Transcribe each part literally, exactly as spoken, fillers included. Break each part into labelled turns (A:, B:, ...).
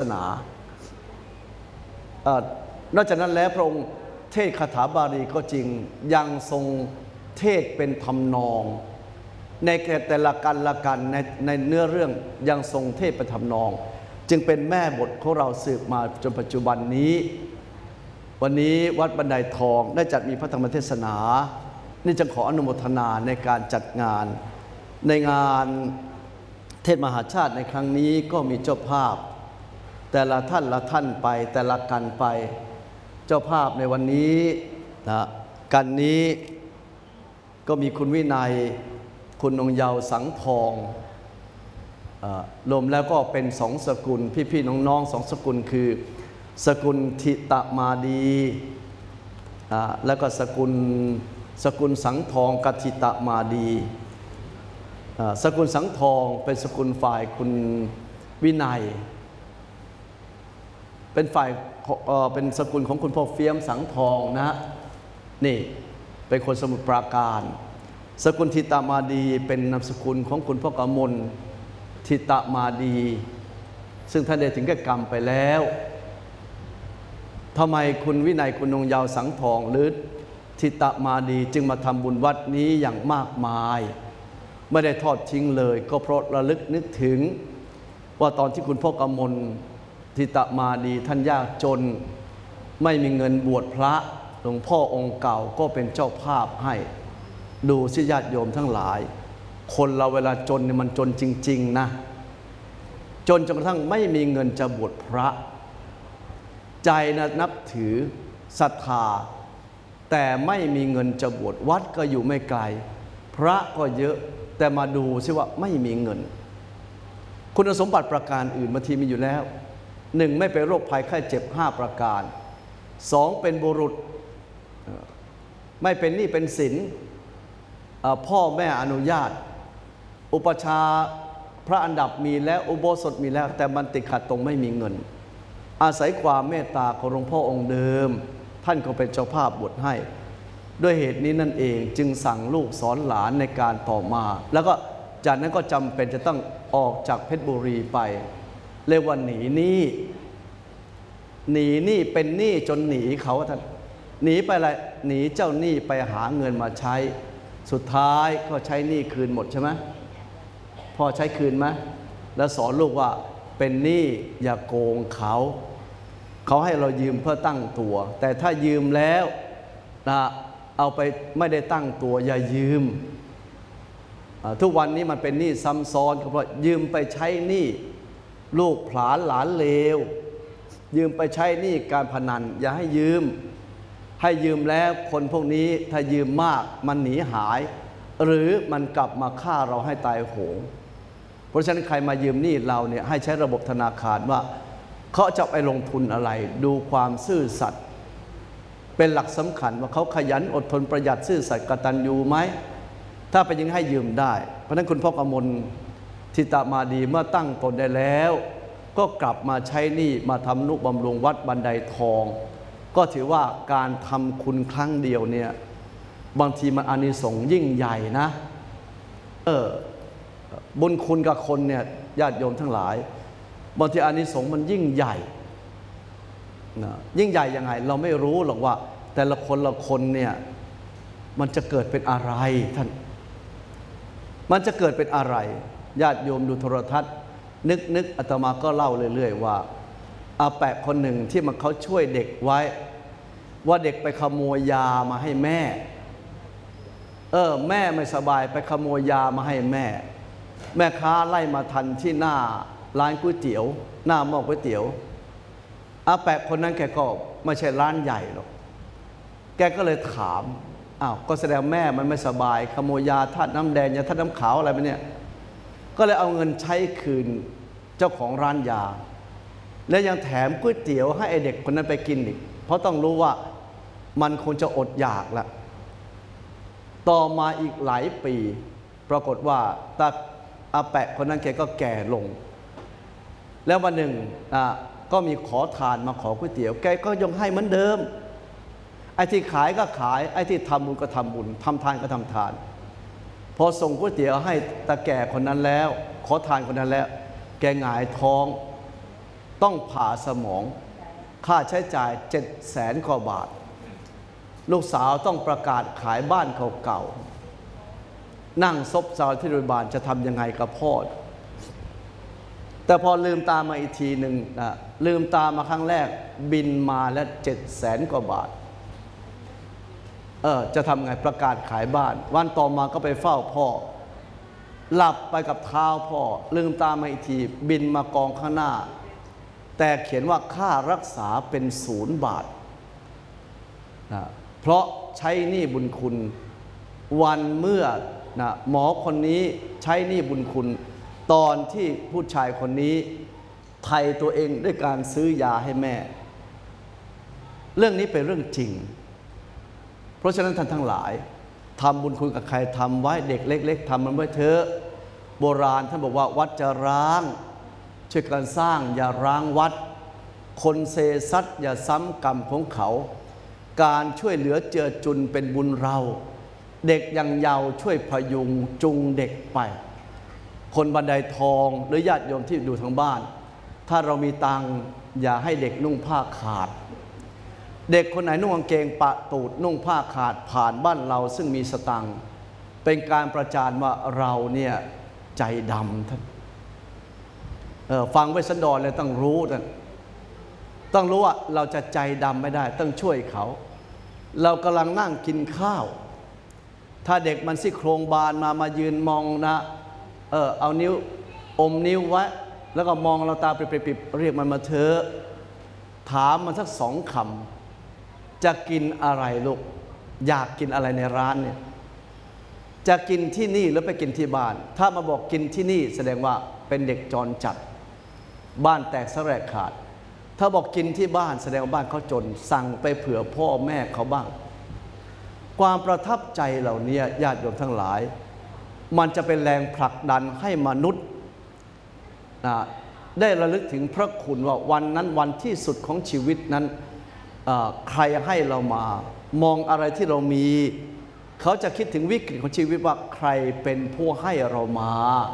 A: นานอกจากนั้นแล้วพระองค์เทศคาถาบาลีก็จริงยังทรงเทศเป็นทำนองในแต่ละกันละกันในในเนื้อเรื่องยังทรงเทศเป็นทำนองจึงเป็นแม่บทของเราสืบมาจนปัจจุบันนี้วันนี้วัดบันไดทองได้จัดมีพระธรรมเทศนานี่จึงขออนุโมทนาในการจัดงานในงานเทศมหาชาติในครั้งนี้ก็มีเจ้าภาพแต่ละท่านละท่านไปแต่ละกันไปเจ้าภาพในวันนี้นะกันนี้ก็มีคุณวินัยคุณนงเยาว์สังทองรวมแล้วก็เป็นสองสกุลพี่ๆน้องๆสองสกุลคือสกุลทิตมาดีแล้วก็สกุลสกุลสังทองกัทิตมาดีสกุลสังทองเป็นสกุลฝ่ายคุณวินัยเป็นฝ่ายเป็นสกุลของคุณพ่อเฟียมสังทองนะนี่เป็นคนสมุทรปราการสกุลทิตมาดีเป็นนามสกุลของคุณพ่อกมลทิตมาดีซึ่งท่านได้ถึงแก่กรรมไปแล้วทำไมคุณวินัยคุณนงเยาว์สังทองหรือทิตมาดีจึงมาทำบุญวัดนี้อย่างมากมายไม่ได้ทอดทิ้งเลยก็เพราะระลึกนึกถึงว่าตอนที่คุณพ่อกมลทิตมาดีท่านยากจนไม่มีเงินบวชพระหลวงพ่อองค์เก่าก็เป็นเจ้าภาพให้ดูสิญาติโยมทั้งหลายคนเราเวลาจนเนี่ยมันจนจริงๆนะจนจนกระทั่งไม่มีเงินจะบวชพระใจนะนับถือศรัทธาแต่ไม่มีเงินจะบวชวัดก็อยู่ไม่ไกลพระก็เยอะแต่มาดูซิว่าไม่มีเงินคุณสมบัติประการอื่นบางทีมีอยู่แล้วหนึ่งไม่เป็นโรคภัยไข้เจ็บห้าประการสองเป็นบุรุษไม่เป็นหนี้เป็นสินพ่อแม่อนุญาตอุปชาพระอันดับมีแล้วอุโบสถมีแล้วแต่มันติดขัดตรงไม่มีเงินอาศัยความเมตตาของหลวงพ่อองค์เดิมท่านก็เป็นเจ้าภาพบวชให้ด้วยเหตุนี้นั่นเองจึงสั่งลูกสอนหลานในการต่อมาแล้วก็จากนั้นก็จำเป็นจะต้องออกจากเพชรบุรีไปเรียกว่าหนีหนี้หนีหนี้เป็นหนี้จนหนีเขาท่านหนีไปอะไรหนีเจ้าหนี้ไปหาเงินมาใช้สุดท้ายก็ใช้หนี้คืนหมดใช่ไหมพ่อใช้คืนไหมแล้วสอนลูกว่าเป็นหนี้อย่าโกงเขาเขาให้เรายืมเพื่อตั้งตัวแต่ถ้ายืมแล้วนะเอาไปไม่ได้ตั้งตัวอย่ายืมทุกวันนี้มันเป็นหนี้ซ้ำซ้อนเพราะยืมไปใช้หนี้ลูกผลาญหลานเลวยืมไปใช้หนี้การพนันอย่าให้ยืมให้ยืมแล้วคนพวกนี้ถ้ายืมมากมันหนีหายหรือมันกลับมาฆ่าเราให้ตายโหงเพราะฉะนั้นใครมายืมหนี้เราเนี่ยให้ใช้ระบบธนาคารว่าเขาจะไปลงทุนอะไรดูความซื่อสัตย์เป็นหลักสำคัญว่าเขาขยันอดทนประหยัดซื่อสัตย์กตัญญูไหมถ้าเป็นยังให้ยืมได้เพราะฉะนั้นคุณพ่อกมลทิตมาดีเมื่อตั้งตนได้แล้วก็กลับมาใช้หนี้มาทำนุบำรุงวัดบันไดทองก็ถือว่าการทำคุณครั้งเดียวเนี่ยบางทีมันอานิสงส์ยิ่งใหญ่นะเออบุญคุณกับคนเนี่ยญาติโยมทั้งหลายบางทีอานิสงส์มันยิ่งใหญ่นะยิ่งใหญ่ยังไงเราไม่รู้หรอกว่าแต่ละคนละคนเนี่ยมันจะเกิดเป็นอะไรท่านมันจะเกิดเป็นอะไรญาติโยมดูโทรทัศน์นึกนึกอาตมาก็เล่าเรื่อยๆว่าอาแปะคนหนึ่งที่มันเขาช่วยเด็กไว้ว่าเด็กไปขโมยยามาให้แม่เออแม่ไม่สบายไปขโมยยามาให้แม่แม่ค้าไล่มาทันที่หน้าร้านก๋วยเตี๋ยวหน้าหม้อก๋วยเตี๋ยวอาแปะคนนั้นแกก็ไม่ใช่ร้านใหญ่หรอกแกก็เลยถามอ้าวก็แสดงแม่มันไม่สบายขโมยยาธาตุน้ำแดงยาธาตุน้ำขาวอะไรไปเนี่ยก็เลยเอาเงินใช้คืนเจ้าของร้านยาและยังแถมก๋วยเตี๋ยวให้ไอเด็กคนนั้นไปกินอีกเพราะต้องรู้ว่ามันคงจะอดอยากละต่อมาอีกหลายปีปรากฏว่าตาอาแปะคนนั้นแกก็แก่ลงแล้ววันหนึ่งอ่ะก็มีขอทานมาขอก๋วยเตี๋ยวแกก็ยังให้เหมือนเดิมไอ้ที่ขายก็ขายไอ้ที่ทำบุญก็ทำบุญทำทานก็ทำทานพอส่งก๋วยเตี๋ยวให้ตาแก่คนนั้นแล้วขอทานคนนั้นแล้วแกหงายท้องต้องผ่าสมองค่าใช้จ่ายเจ็ดแสนกว่าบาทลูกสาวต้องประกาศขายบ้านเก่าๆนั่งซบเซาที่โรงพยาบาลจะทำยังไงกับพ่อแต่พอลืมตามาอีกทีหนึ่งนะลืมตามาครั้งแรกบินมาแล้วเจ็ดแสนกว่าบาทเออจะทำไงประกาศขายบ้านวันต่อมาก็ไปเฝ้าพ่อหลับไปกับเท้าพ่อลืมตามาอีกทีบินมากองข้างหน้าแต่เขียนว่าค่ารักษาเป็นศูนย์บาทนะเพราะใช้หนี้บุญคุณวันเมื่อนะหมอคนนี้ใช้หนี้บุญคุณตอนที่ผู้ชายคนนี้ไถ่ตัวเองด้วยการซื้อยาให้แม่เรื่องนี้เป็นเรื่องจริงเพราะฉะนั้นท่านทั้งหลายทำบุญคุณกับใครทำไว้เด็กเล็กๆทำมันไว้เถอะโบราณท่านบอกว่าวัดจะร้างช่วยกันสร้างอย่าร้างวัดคนเซซัดอย่าซ้ำกรรมของเขาการช่วยเหลือเจือจุนเป็นบุญเราเด็กยังเยาว์ช่วยพยุงจุงเด็กไปคนบันไดทองหรือญาติโยมที่ดูทางบ้านถ้าเรามีตังอย่าให้เด็กนุ่งผ้าขาดเด็กคนไหนนุ่งกางเกงปะตูดนุ่งผ้าขาดผ่านบ้านเราซึ่งมีสตังค์เป็นการประจานว่าเราเนี่ยใจดำท่านฟังไว้สันดอนเลยต้องรู้ท่านต้องรู้ว่าเราจะใจดำไม่ได้ต้องช่วยเขาเรากำลังนั่งกินข้าวถ้าเด็กมันซี่โครงบานมามายืนมองนะเออเอานิ้วอมนิ้วไว้แล้วก็มองเราตาปิบๆเรียกมันมาเถอะถามมันสักสองคำจะกินอะไรลูกอยากกินอะไรในร้านเนี่ยจะกินที่นี่หรือไปกินที่บ้านถ้ามาบอกกินที่นี่แสดงว่าเป็นเด็กจรจัดบ้านแตกสลายขาดถ้าบอกกินที่บ้านแสดงว่าบ้านเขาจนสั่งไปเผื่อพ่อแม่เขาบ้างความประทับใจเหล่านี้ญาติโยมทั้งหลายมันจะเป็นแรงผลักดันให้มนุษย์นะได้ระลึกถึงพระคุณว่าวันนั้นวันที่สุดของชีวิตนั้นใครให้เรามามองอะไรที่เรามีเขาจะคิดถึงวิกฤตของชีวิตว่าใครเป็นผู้ให้เรามา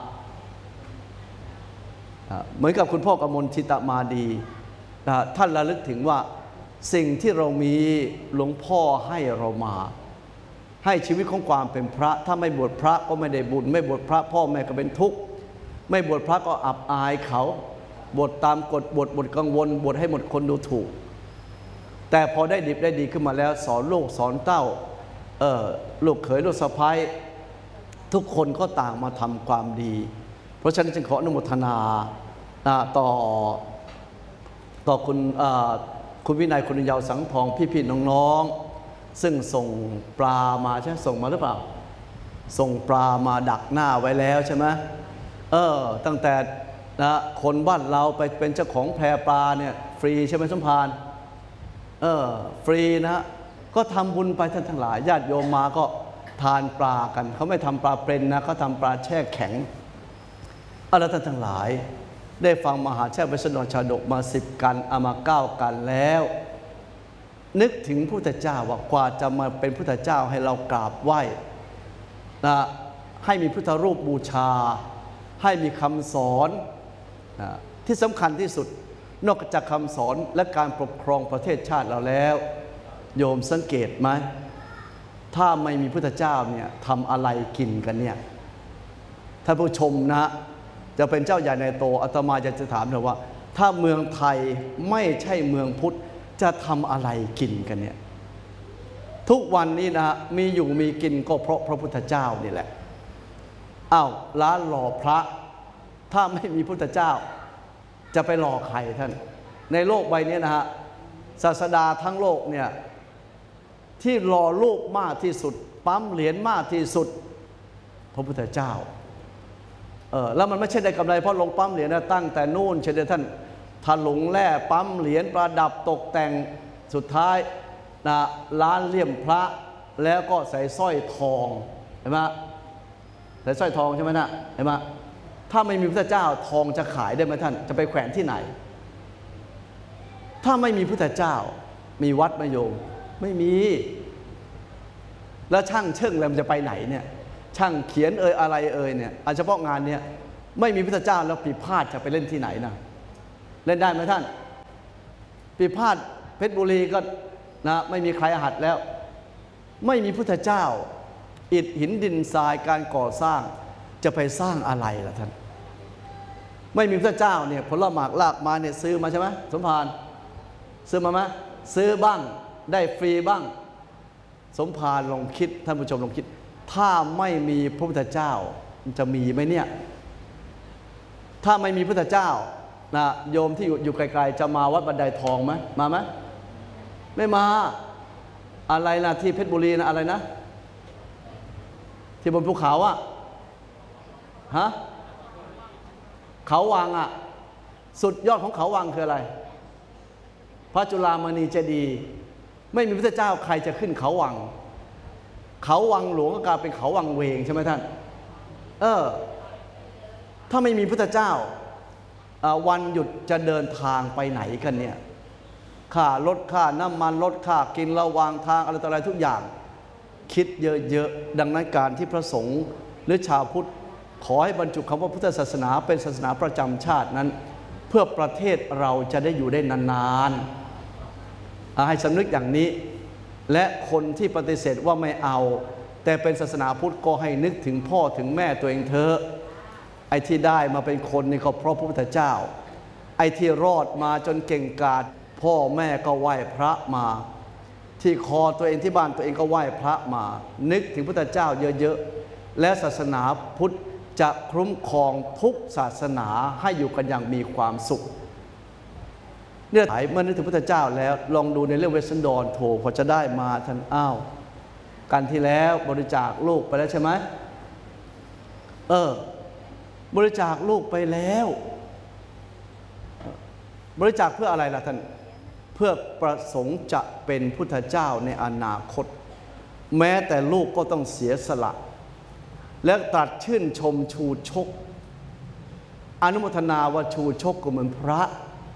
A: เหมือนกับคุณพ่อกมลทิตมาดีท่านระลึกถึงว่าสิ่งที่เรามีหลวงพ่อให้เรามาให้ชีวิตของความเป็นพระถ้าไม่บวชพระก็ไม่ได้บุญไม่บวชพระพ่อแม่ก็เป็นทุกข์ไม่บวชพระก็อับอายเขาบวชตามกฎบวชบวชกังวลบวชให้หมดคนดูถูกแต่พอได้ดิบได้ดีขึ้นมาแล้วสอนลูกสอนเต้าเออลูกเขยลูกสะใภ้ทุกคนก็ต่างมาทำความดีเพราะฉะนั้นจึงขออนุโมทนาต่อต่อคุณคุณวินัยคุณยาวสังทองพี่ๆน้องๆซึ่งส่งปลามาใช่ส่งมาหรือเปล่าส่งปลามาดักหน้าไว้แล้วใช่ไหมเออตั้งแต่นะคนบ้านเราไปเป็นเจ้าของแพปลาเนี่ยฟรีใช่ไหมสมภารเออฟรีนะก็ทำบุญไปท่านทั้งหลายญาติโยมมาก็ทานปลากันเขาไม่ทำปลาเป็นนะเขาทำปลาแช่แข็งเอาละท่านทั้งหลายได้ฟังมหาแช่วิษณุชาดกมาสิบกันเอามาเก้ากันแล้วนึกถึงพุทธเจ้าว่ากว่าจะมาเป็นพุทธเจ้าให้เรากราบไหว้นะให้มีพุทธรูปบูชาให้มีคำสอนนะที่สำคัญที่สุดนอกจากคำสอนและการปกครองประเทศชาติเราแล้วโยมสังเกตไหมถ้าไม่มีพุทธเจ้าเนี่ยทำอะไรกินกันเนี่ยท่านผู้ชมนะจะเป็นเจ้าใหญ่ในโตอาตมาจะจะถามเถอะว่าถ้าเมืองไทยไม่ใช่เมืองพุทธจะทำอะไรกินกันเนี่ยทุกวันนี้นะมีอยู่มีกินก็เพราะพระพุทธเจ้านี่แหละอ้าวร้านหล่อพระถ้าไม่มีพุทธเจ้าจะไปหล่อใครท่านในโลกใบนี้นะฮะศาสดาทั้งโลกเนี่ยที่หล่อรูปมากที่สุดปั๊มเหรียญมากที่สุดพระพุทธเจ้าเออแล้วมันไม่ใช่ได้กำไรเพราะลงปั๊มเหรียญนะตั้งแต่นู่นเช่นท่านถลุงแร่ปั๊มเหรียญประดับตกแต่งสุดท้ายนะร้านเลี่ยมพระแล้วก็ใส่สร้อยทองเห็นไหมใส่สร้อยทองใช่ไหมนะเห็นไหมถ้าไม่มีพระเจ้าทองจะขายได้ไหมท่านจะไปแขวนที่ไหนถ้าไม่มีพระเจ้ามีวัดมโยมไม่มีแล้วช่างเชิงอะไรมันจะไปไหนเนี่ยช่างเขียนเอ่ยอะไรเอ่ยเนี่ยเฉพาะงานเนี้ยไม่มีพระเจ้าแล้วปีพาดจะไปเล่นที่ไหนนะเล่นได้ไหมท่านพิพาทเพชรบุรีก็นะไม่มีใครหัดแล้วไม่มีพุทธเจ้าอิฐหินดินทรายการก่อสร้างจะไปสร้างอะไรล่ะท่านไม่มีพระเจ้าเนี่ยผลหมากลากมาเนี่ยซื้อมาใช่ไหมสมภารซื้อมาไหมซื้อบ้างได้ฟรีบ้างสมภารลองคิดท่านผู้ชมลองคิดถ้าไม่มีพระพุทธเจ้าจะมีไหมเนี่ยถ้าไม่มีพระพุทธเจ้านะโยมที่อยู่อยู่ไกลๆจะมาวัดบันไดทองไหมมาไหมไม่มาอะไรนะที่เพชรบุรีนะอะไรนะที่บนภูเขาอะฮะเขาวังอะสุดยอดของเขาวังคืออะไรพระจุฬามณีเจดีย์ไม่มีพระเจ้าใครจะขึ้นเขาวังเขาวังหลวงก็กลายเป็นเขาวังเวงใช่ไหมท่านเออถ้าไม่มีพระเจ้าวันหยุดจะเดินทางไปไหนกันเนี่ยค่ารถค่าน้ำมันรถค่ากินระหว่างทางอะไรต่ออะไรทุกอย่างคิดเยอะๆดังนั้นการที่พระสงฆ์หรือชาวพุทธขอให้บรรจุคำว่าพุทธศาสนาเป็นศาสนาประจำชาตินั้นเพื่อประเทศเราจะได้อยู่ได้นานๆให้สำนึกอย่างนี้และคนที่ปฏิเสธว่าไม่เอาแต่เป็นศาสนาพุทธก็ให้นึกถึงพ่อถึงแม่ตัวเองเถอะไอ้ที่ได้มาเป็นคนนี่ก็เพราะพระพุทธเจ้าไอ้ที่รอดมาจนเก่งกาจพ่อแม่ก็ไหว้พระมาที่คอตัวเองที่บ้านตัวเองก็ไหว้พระมานึกถึงพระพุทธเจ้าเยอะๆและศาสนาพุทธจะคุ้มครองทุกศาสนาให้อยู่กันอย่างมีความสุขเนี่ยเมื่อนึกถึงพระพุทธเจ้าแล้วลองดูในเรื่องเวสสันดรโถพอจะได้มาท่านอ้าวกันที่แล้วบริจาคลูกไปแล้วใช่ไหมเออบริจาคลูกไปแล้วบริจาคเพื่ออะไรล่ะท่านเพื่อประสงค์จะเป็นพุทธเจ้าในอนาคตแม้แต่ลูกก็ต้องเสียสละและตรัสชื่นชมชูชกอนุโมทนาว่าชูชกก็เหมือนพระ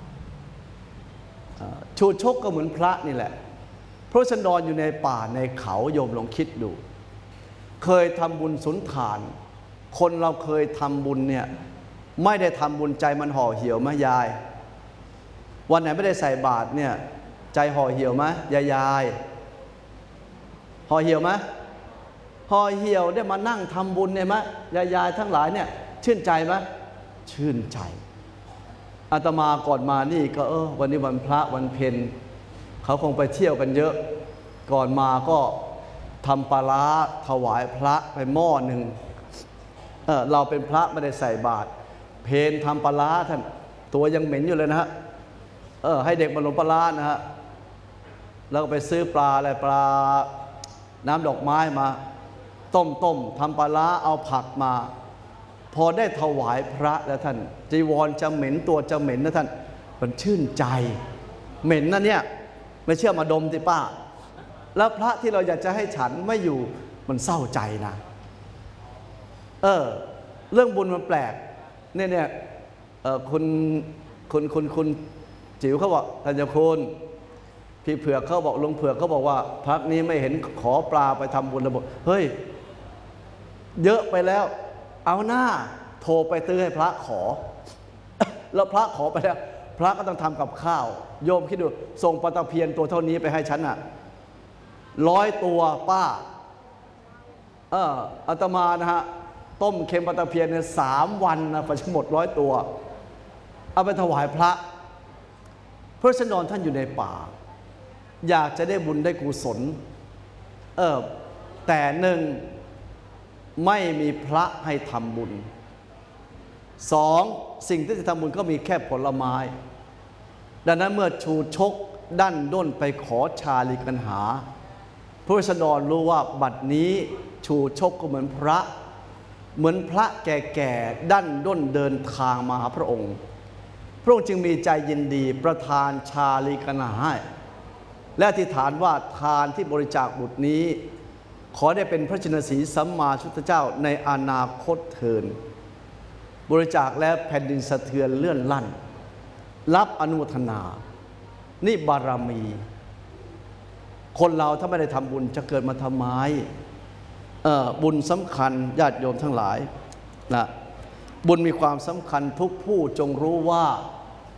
A: ชูชกก็เหมือนพระนี่แหละพระสันดรอยู่ในป่าในเขาโยมลองคิดดูเคยทำบุญสุนทานคนเราเคยทำบุญเนี่ยไม่ได้ทำบุญใจมันห่อเหี่ยวไหมยายวันไหนไม่ได้ใส่บาตรเนี่ยใจห่อเหี่ยวไหมยายยายห่อเหี่ยวไหมห่อเหี่ยวได้มานั่งทำบุญเนี่ยไหมยายยายทั้งหลายเนี่ยชื่นใจไหมชื่นใจอาตมาก่อนมานี่ก็เออวันนี้วันพระวันเพ็ญเขาคงไปเที่ยวกันเยอะก่อนมาก็ทำปลาร้าถวายพระไปหม้อหนึ่งเออเราเป็นพระไม่ได้ใส่บาตรเพลทำปลาร้าท่านตัวยังเหม็นอยู่เลยนะฮะเออให้เด็กมาลงปลาร้านะฮะแล้วก็ไปซื้อปลาอะไรปลาน้ำดอกไม้มาต้มต้มทำปลาร้าเอาผักมาพอได้ถวายพระแล้วท่านจีวรจะเหม็นตัวจะเหม็นนะท่านมันชื่นใจเหม็นนะเนี่ยไม่เชื่อมาดมสิป้าแล้วพระที่เราอยากจะให้ฉันไม่อยู่มันเศร้าใจนะเออเรื่องบุญมันแปลกเนี่ยเนี่ยเออคุณคุณคุณคุณจิ๋วเขาบอกท่านเจ้าคุณพี่เผือกเขาบอกลุงเผือกเขาบอกว่าพักนี้ไม่เห็นขอปลาไปทำบุญระบบเฮ้ยเยอะไปแล้วเอาหน้าโทรไปตื้อให้พระขอ แล้วพระขอไปแล้วพระก็ต้องทำกับข้าวโยมคิดดูส่งปลาตะเพียนตัวเท่านี้ไปให้ฉันอ่ะร้อยตัวป้าเอออาตมานะฮะต้มเค็มปลาตะเพียนเนี่ยสามวันนะไปหมดร้อยตัวเอาไปถวายพระพระสันดรท่านอยู่ในป่าอยากจะได้บุญได้กุศลเออแต่หนึ่งไม่มีพระให้ทำบุญสองสิ่งที่จะทำบุญก็มีแค่ผลไม้ดังนั้นเมื่อชูชกดั้นด้นไปขอชาลีกันหาพระสันดรรู้ว่าบัดนี้ชูชกก็เหมือนพระเหมือนพระแก่ๆดั้นด้นเดินทางมาหาพระองค์พระองค์จึงมีใจยินดีประทานชาลีกันหาให้และอธิษฐานว่าทานที่บริจาคบุตรนี้ขอได้เป็นพระชนสีสัมมาสัมพุทธเจ้าในอนาคตเถิดบริจาคแล้วแผ่นดินสะเทือนเลื่อนลั่นรับอนุโมทนานี่บารมีคนเราถ้าไม่ได้ทำบุญจะเกิดมาทำไมบุญสำคัญญาติโยมทั้งหลายนะบุญมีความสำคัญทุกผู้จงรู้ว่า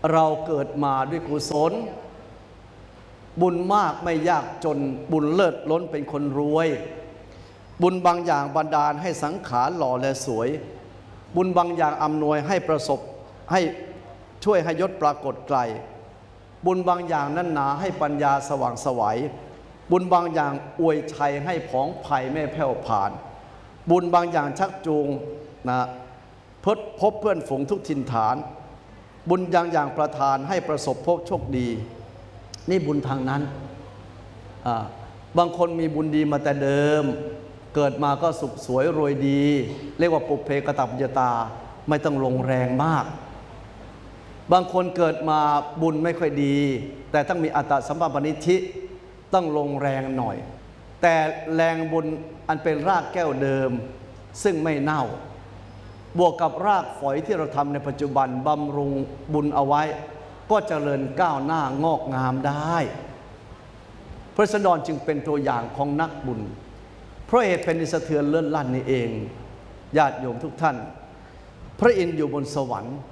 A: เราเกิดมาด้วยกุศลบุญมากไม่ยากจนบุญเลิศล้นเป็นคนรวยบุญบางอย่างบันดาลให้สังขารหล่อและสวยบุญบางอย่างอำนวยให้ประสบให้ช่วยให้ยศปรากฏไกลบุญบางอย่างนั้นหนาให้ปัญญาสว่างไสวบุญบางอย่างอวยชัยให้ผองไผ่ไม่แผ่วผ่านบุญบางอย่างชักจูงนะพบพบเพื่อนฝูงทุกถิ่นฐานบุญอย่างอย่างประทานให้ประสบพบโชคดีนี่บุญทางนั้นบางคนมีบุญดีมาแต่เดิมเกิดมาก็สุขสวยรวยดีเรียกว่าปุพเพกตัพปัญญาตาไม่ต้องลงแรงมากบางคนเกิดมาบุญไม่ค่อยดีแต่ต้องมีอัตตสัมปปนิธิต้องลงแรงหน่อยแต่แรงบุญอันเป็นรากแก้วเดิมซึ่งไม่เน่าบวกกับรากฝอยที่เราทำในปัจจุบันบำรุงบุญเอาไว้ก็เจริญก้าวหน้างอกงามได้พระสันดรจึงเป็นตัวอย่างของนักบุญเพราะเหตุเป็นสะเทือนเลื่อนลั่นนี่เองญาติโยมทุกท่านพระอินทร์อยู่บนสวรรค์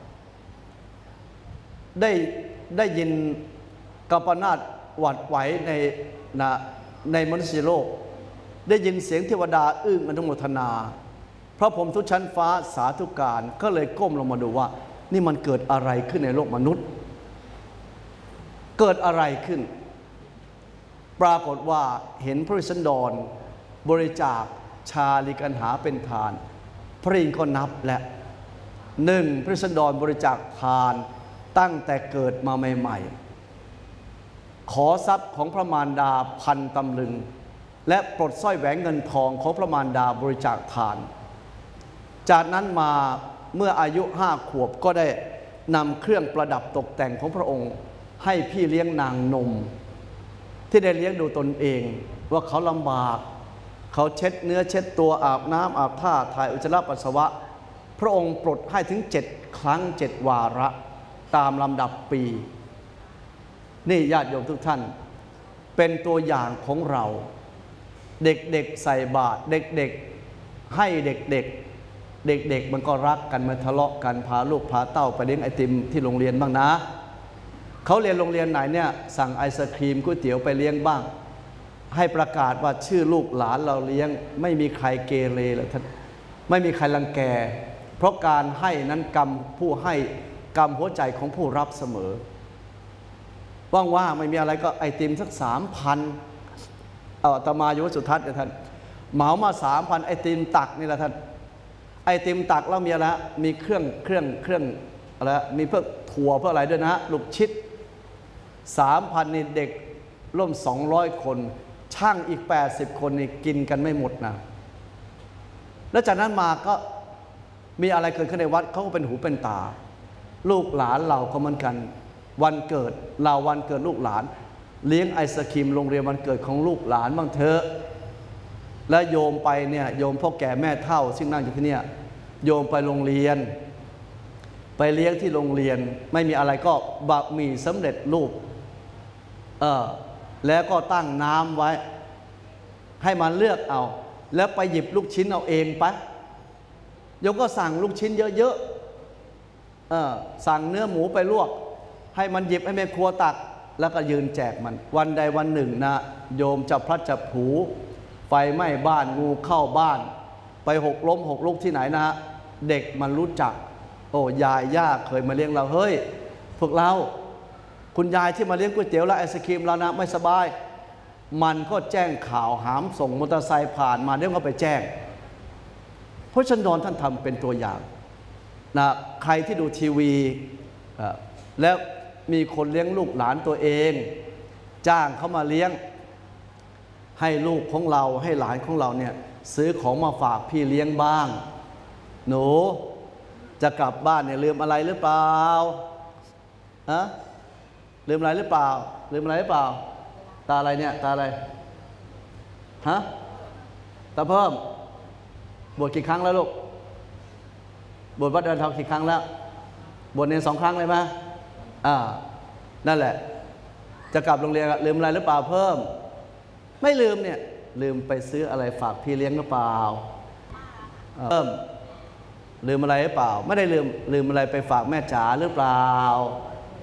A: ได้ได้ยินกัปนาตหวั่นไหวในนะในมนุษยโลกได้ยินเสียงเทวดาอึ้งอนุโมทนาพระพรหมทุกชั้นฟ้าสาธุการก็เลยก้มลงมาดูว่านี่มันเกิดอะไรขึ้นในโลกมนุษย์เกิดอะไรขึ้นปรากฏว่าเห็นพระสันดรบริจาคชาลิกันหาเป็นทานพระอินทร์ก็นับและหนึ่งพระสันดรบริจาคทานตั้งแต่เกิดมาใหม่ๆขอทรัพย์ของพระมารดาพันตำลึงและปลดสร้อยแหวนเงินทองของพระมารดาบริจาคทานจากนั้นมาเมื่ออายุห้าขวบก็ได้นำเครื่องประดับตกแต่งของพระองค์ให้พี่เลี้ยงนางนมที่ได้เลี้ยงดูตนเองว่าเขาลำบากเขาเช็ดเนื้อเช็ดตัวอาบน้ำอาบท่าถ่ายอุจจาระปัสสาวะพระองค์ปลดให้ถึงเจ็ดครั้งเจ็ดวาระตามลำดับปีนี่ญาติโยมทุกท่านเป็นตัวอย่างของเราเด็กๆใส่บาตรเด็กๆให้เด็กๆเด็กๆมันก็รักกันมาทะเลาะกันพาลูกพาเต้าไปเลี้ยงไอติมที่โรงเรียนบ้างนะเขาเรียนโรงเรียนไหนเนี่ยสั่งไอศครีมก๋วยเตี๋ยวไปเลี้ยงบ้างให้ประกาศว่าชื่อลูกหลานเราเลี้ยงไม่มีใครเกเรเลยท่านไม่มีใครรังแกเพราะการให้นั้นกรรมผู้ให้กรรมหัวใจของผู้รับเสมอว่างๆไม่มีอะไรก็ไอติมสักสามพันเอาอาตมาอยู่วัดสุทัศน์เนี่ยท่านเหมามาสามพันไอติมตักนี่แหละท่านไอติมตักแล้วมีอะไรมีเครื่องเครื่องเครื่องอะไรมีเพื่อถั่วเพื่ออะไรด้วยนะลูกชิดสามพันนี่เด็กร่วมสองร้อยคนช่างอีกแปดสิบคนนี่กินกันไม่หมดนะแล้วจากนั้นมาก็มีอะไรเกิดขึ้นในวัดเขาก็เป็นหูเป็นตาลูกหลานเราก็เหมือนกันวันเกิดเราวันเกิดลูกหลานเลี้ยงไอศครีมโรงเรียนวันเกิดของลูกหลานบ้างเถอะและโยมไปเนี่ยโยมพ่อแก่แม่เฒ่าซึ่งนั่งอยู่ที่เนี่ยโยมไปโรงเรียนไปเลี้ยงที่โรงเรียนไม่มีอะไรก็บะหมี่สำเร็จรูปเออแล้วก็ตั้งน้ำไว้ให้มันเลือกเอาแล้วไปหยิบลูกชิ้นเอาเองไปโยมก็สั่งลูกชิ้นเยอะๆเออสั่งเนื้อหมูไปลวกให้มันหยิบให้แม่ครัวตักแล้วก็ยืนแจกมันวันใดวันหนึ่งนะโยมจะพลัดจับผูไฟไหม้บ้านงูเข้าบ้านไปหกล้มหกลุกที่ไหนนะฮะเด็กมันรู้จักโอ้ยายย่าเคยมาเลี้ยงเราเฮ้ยพวกเราคุณยายที่มาเลี้ยงก๋วยเตี๋ยวและไอศครีมเรานะไม่สบายมันก็แจ้งข่าวหามส่งมอเตอร์ไซค์ผ่านมาเดี๋ยวก็ไปแจ้งเพราะฉันนอนท่านทำเป็นตัวอย่างนะใครที่ดูทีวีแล้วมีคนเลี้ยงลูกหลานตัวเองจ้างเขามาเลี้ยงให้ลูกของเราให้หลานของเราเนี่ยซื้อของมาฝากพี่เลี้ยงบ้างหนูจะกลับบ้านเนี่ยลืมอะไรหรือเปล่าฮะลืมอะไรหรือเปล่าลืมอะไรหรือเปล่าตาอะไรเนี่ยตาอะไรฮะตาเพิ่มบวชกี่ครั้งแล้วลูกบวชวัดเดินทางกี่ครั้งแล้วบวชเนรสองครั้งเลยไหมอ่านั่นแหละจะกลับโรงเรียนลืมอะไรหรือเปล่าเพิ่มไม่ลืมเนี่ยลืมไปซื้ออะไรฝากพี่เลี้ยงหรือเปล่าเพิ่มลืมอะไรหรือเปล่าไม่ได้ลืมลืมอะไรไปฝากแม่จ๋าหรือเปล่า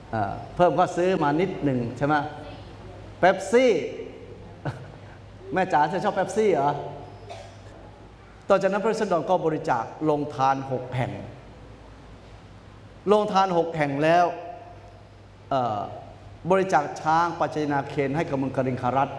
A: เพิ่มก็ซื้อมานิดหนึ่งใช่ไหมเป๊ปซี่แม่จ๋าจะชอบเป๊ปซี่เหรอต่อจากนั้นพระราชดรก็บริจาคโรงทานหกแห่งโรงทานหกแห่งแล้วบริจาคช้างปัจจัยนาเคนให้กับเมืองกริงคารัต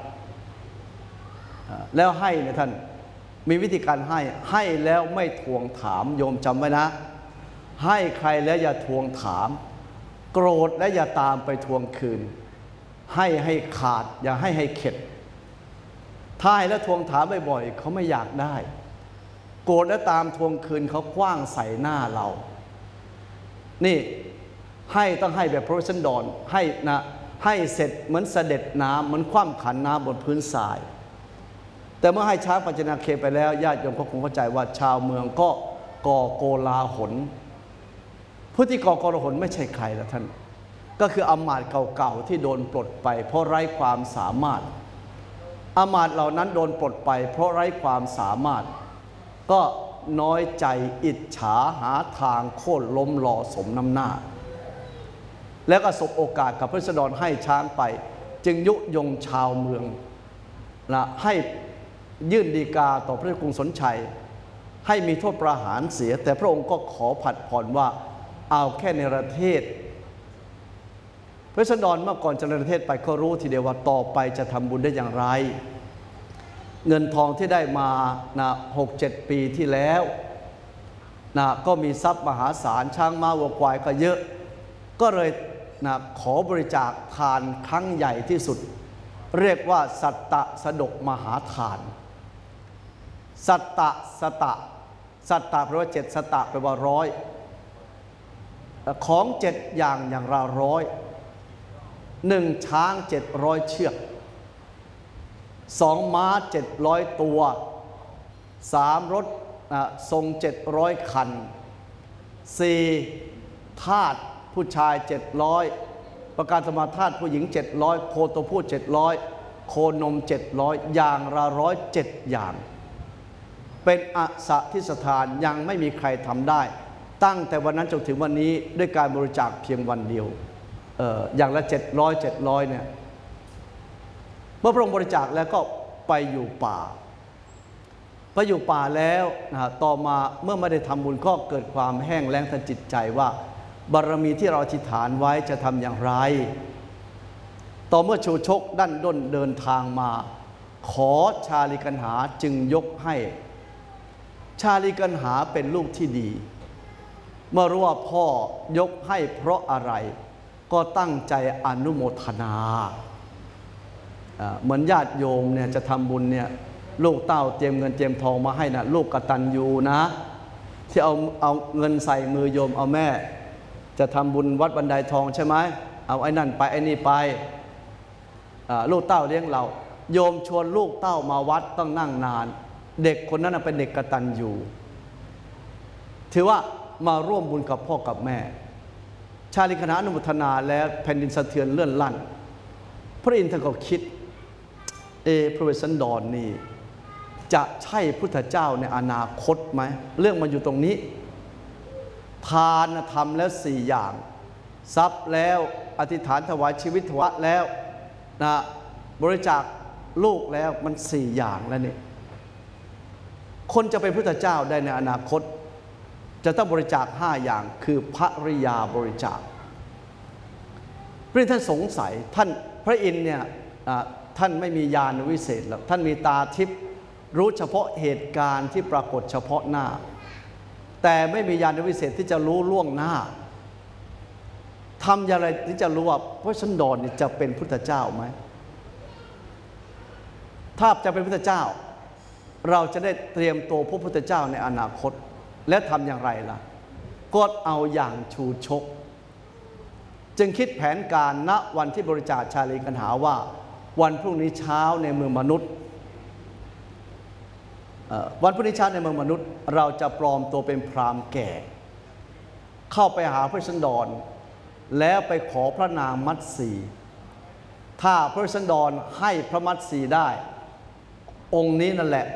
A: แล้วให้เนี่ยท่านมีวิธีการให้ให้แล้วไม่ทวงถามโยมจำไว้นะให้ใครแล้วอย่าทวงถามโกรธและอย่าตามไปทวงคืนให้ให้ขาดอย่าให้ให้เข็ดถ้าให้แล้วทวงถามบ่อยๆเขาไม่อยากได้โกรธและตามทวงคืนเขาคว้างใส่หน้าเรานี่ให้ต้องให้แบบพระราชดรให้นะให้เสร็จเหมือนเสด็จน้ำเหมือนคว่ำขันน้ำบนพื้นทรายแต่เมื่อให้ช้างปัจจนาเคนไปแล้วญาติโยมก็คงเข้าใจว่าชาวเมืองก็ก่อโกลาหลผู้ที่ก่อโกลาหลไม่ใช่ใครละท่านก็คืออำมาตย์เก่าๆที่โดนปลดไปเพราะไร้ความสามารถอำมาตย์เหล่านั้นโดนปลดไปเพราะไร้ความสามารถก็น้อยใจอิจฉาหาทางโค่นล้มหล่อสมน้ำหน้าแล้วก็สบโอกาสกับพระราชดรให้ช้างไปจึงยุยงชาวเมืองนะให้ยื่นฎีกาต่อพระเจ้ากรุงสนชัยให้มีโทษประหารเสียแต่พระองค์ก็ขอผัดผ่อนว่าเอาแค่ในประเทศพระราชดรเมื่อก่อนจะในประเทศไปก็รู้ทีเดียวว่าต่อไปจะทำบุญได้อย่างไรเงินทองที่ได้มานะหกเจ็ดปีที่แล้วนะก็มีทรัพย์มหาศาลช้างม้าวัวควายก็เยอะก็เลยนะขอบริจาคทานครั้งใหญ่ที่สุดเรียกว่าสัตตะสดกมหาทานสัตตะสตะสัตตะแปลว่าเจ็ดสตะแปลว่าร้อยของเจ็ดอย่างอย่างละร้อยหนึ่งช้างเจ็ดร้อยเชือกสองม้าเจ็ดร้อยตัวสามรถทรงเจ็ดร้อยคันสี่ทาสผู้ชายเจ็ดร้อยประกาศสมาทาสผู้หญิงเจ็ดร้อยโคตัวผู้เจ็ดร้อยโคนมเจ็ดร้อยอย่างละร้อยเจ็ดอย่างเป็นอสถิสถานยังไม่มีใครทำได้ตั้งแต่วันนั้นจนถึงวันนี้ด้วยการบริจาคเพียงวันเดียวเอ่ออย่างละเจ็ดร้อยเจ็ดร้อยเนี่ยเมื่อพระองค์บริจาคแล้วก็ไปอยู่ป่าพออยู่ป่าแล้วนะต่อมาเมื่อไม่ได้ทำบุญก็เกิดความแห้งแล้งทางจิตใจว่าบารมีที่เราอธิษฐานไว้จะทำอย่างไรต่อเมื่อชูชกดั้นด้นเดินทางมาขอชาลีกันหาจึงยกให้ชาลีกันหาเป็นลูกที่ดีเมื่อรู้ว่าพ่อยกให้เพราะอะไรก็ตั้งใจอนุโมทนาเหมือนญาติโยมเนี่ยจะทำบุญเนี่ยลูกเต้าเตรียมเงินเตรียมทองมาให้นะลูกกตัญญูนะที่เอาเอาเงินใส่มือโยมเอาแม่จะทำบุญวัดบันไดทองใช่ไหมเอาไอ้นั่นไปไอ้นี่ไปลูกเต้าเลี้ยงเราโยมชวนลูกเต้ามาวัดต้องนั่งนานเด็กคนนั้นเป็นเด็กกตัญญูถือว่ามาร่วมบุญกับพ่อกับแม่ชาลีคณะอนุโมทนาแล้วแผ่นดินสะเทือนเลื่อนลั่นพระอินทร์ท่านก็คิดเอพระเวสสันดรนี่จะใช่พุทธเจ้าในอนาคตไหมเรื่องมันอยู่ตรงนี้ทานธรรมแล้วสี่อย่างทรัพย์แล้วอธิษฐานถวายชีวิตถวายแล้วนะบริจาคลูกแล้วมันสี่อย่างแล้วนี่คนจะเป็นพุทธเจ้าได้ในอนาคตจะต้องบริจาคห้าอย่างคือภริยาบริจาคพระอินทร์ท่านสงสัยท่านพระอินทร์เนี่ยท่านไม่มีญาณวิเศษหรอกท่านมีตาทิพย์รู้เฉพาะเหตุการณ์ที่ปรากฏเฉพาะหน้าแต่ไม่มีญาณวิเศษที่จะรู้ล่วงหน้าทำอย่างไรที่จะรู้ว่าพระสันดรนี่จะเป็นพุทธเจ้าไหมถ้าจะเป็นพุทธเจ้าเราจะได้เตรียมตัวพระพุทธเจ้าในอนาคตและทำอย่างไรล่ะก็เอาอย่างชูชกจึงคิดแผนการณวันที่บริจาคชาลีกันหาว่าวันพรุ่งนี้เช้าในเมืองมนุษย์วันพรุ่งนี้เช้าในเมืองมนุษย์เราจะปลอมตัวเป็นพราหมณ์แก่เข้าไปหาพระสันดรแล้วไปขอพระนางมัตสีถ้าพระสันดรให้พระมัตสีได้องค์นี้นั่นแหละ